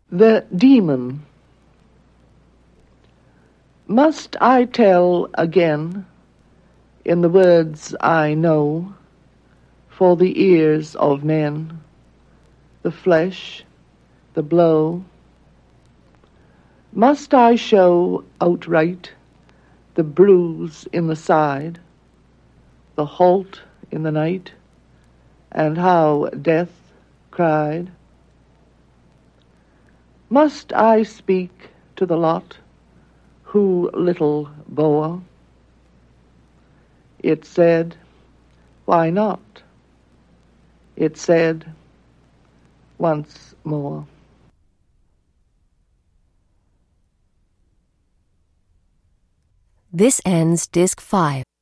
The Demon. Must I tell again, in the words I know, for the ears of men, the flesh, the blow? Must I show outright the bruise in the side, the halt in the night, and how death cried? Must I speak to the lot who little bore? It said, why not? It said, once more. This ends Disc 5.